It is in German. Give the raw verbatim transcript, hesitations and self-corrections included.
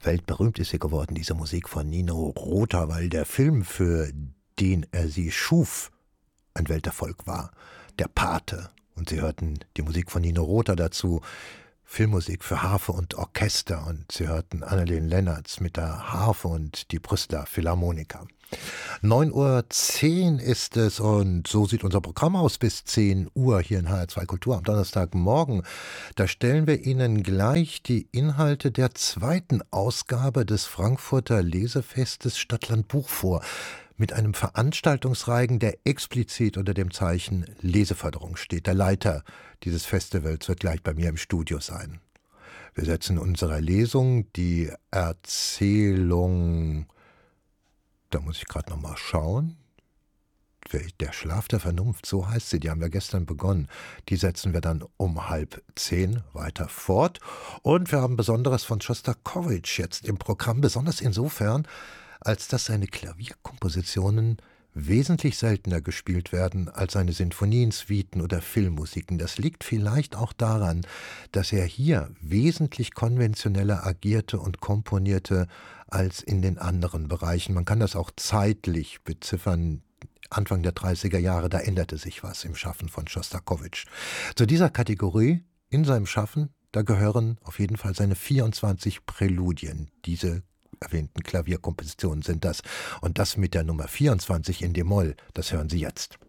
Weltberühmt ist sie geworden, diese Musik von Nino Rota, weil der Film, für den er sie schuf, ein Welterfolg war. Der Pate. Und Sie hörten die Musik von Nino Rota dazu. Filmmusik für Harfe und Orchester. Und Sie hörten Annelien Lennartz mit der Harfe und die Brüsseler Philharmoniker. neun Uhr zehn ist es und so sieht unser Programm aus bis zehn Uhr hier in H R zwei Kultur am Donnerstagmorgen. Da stellen wir Ihnen gleich die Inhalte der zweiten Ausgabe des Frankfurter Lesefestes Stadtland Buch vor. Mit einem Veranstaltungsreigen, der explizit unter dem Zeichen Leseförderung steht. Der Leiter dieses Festivals wird gleich bei mir im Studio sein. Wir setzen unserer Lesung die Erzählung, da muss ich gerade noch mal schauen, der Schlaf der Vernunft, so heißt sie, die haben wir gestern begonnen. Die setzen wir dann um halb zehn weiter fort. Und wir haben Besonderes von Schostakowitsch jetzt im Programm, besonders insofern, als dass seine Klavierkompositionen wesentlich seltener gespielt werden als seine Sinfonien, Suiten oder Filmmusiken. Das liegt vielleicht auch daran, dass er hier wesentlich konventioneller agierte und komponierte als in den anderen Bereichen. Man kann das auch zeitlich beziffern. Anfang der dreißiger Jahre, da änderte sich was im Schaffen von Schostakowitsch. Zu dieser Kategorie in seinem Schaffen, da gehören auf jeden Fall seine vierundzwanzig Präludien. Diese erwähnten Klavierkompositionen sind das. Und das mit der Nummer vierundzwanzig in d-Moll, das hören Sie jetzt.